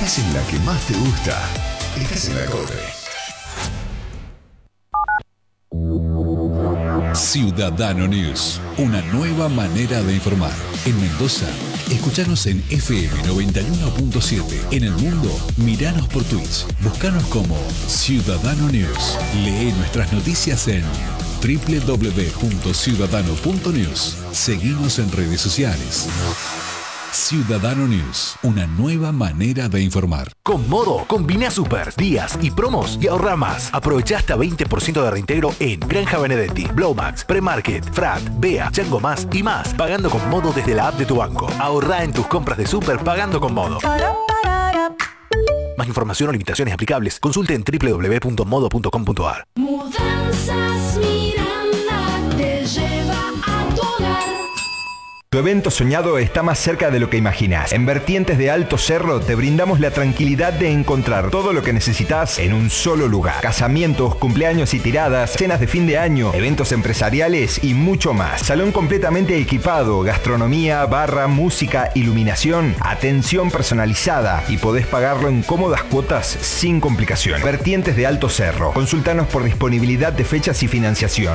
estás en la que más te gusta. Estás en la Cote. Ciudadano News, una nueva manera de informar. En Mendoza, escuchanos en FM 91.7. En el mundo, miranos por Twitch. Búscanos como Ciudadano News. Lee nuestras noticias en www.ciudadano.news. Seguimos en redes sociales. Ciudadano News, una nueva manera de informar. Con Modo, combina super, días y promos y ahorra más. Aprovecha hasta 20% de reintegro en Granja Benedetti, Blowmax, Premarket, Frat, Bea, Chango Más y más. Pagando con Modo desde la app de tu banco. Ahorra en tus compras de super pagando con Modo. Más información o limitaciones aplicables, consulte en www.modo.com.ar. Mudanzas Miranda te lleva a tu hogar. Tu evento soñado está más cerca de lo que imaginas. En Vertientes de Alto Cerro te brindamos la tranquilidad de encontrar todo lo que necesitas en un solo lugar. Casamientos, cumpleaños y tiradas, cenas de fin de año, eventos empresariales y mucho más. Salón completamente equipado, gastronomía, barra, música, iluminación, atención personalizada y podés pagarlo en cómodas cuotas sin complicación. Vertientes de Alto Cerro. Consultanos por disponibilidad de fechas y financiación.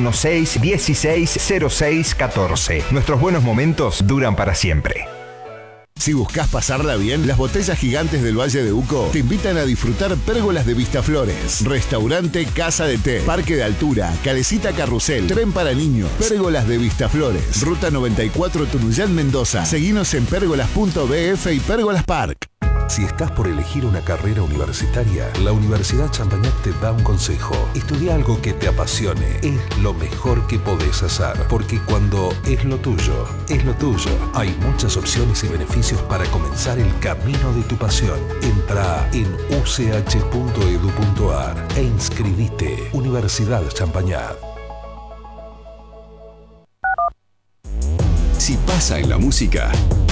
2616-160614. Nuestros buenos momentos duran para siempre. Si buscas pasarla bien, las botellas gigantes del Valle de Uco te invitan a disfrutar pérgolas de Vistaflores, restaurante Casa de Té, parque de altura, calecita carrusel, tren para niños, pérgolas de Vistaflores, ruta 94 Tunuyán, Mendoza. Seguinos en pérgolas.bf y Pérgolas Park. Si estás por elegir una carrera universitaria, la Universidad Champañat te da un consejo. Estudia algo que te apasione. Es lo mejor que podés hacer. Porque cuando es lo tuyo, es lo tuyo. Hay muchas opciones y beneficios para comenzar el camino de tu pasión. Entra en uch.edu.ar e inscribite. Universidad Champañat. Si pasa en la música,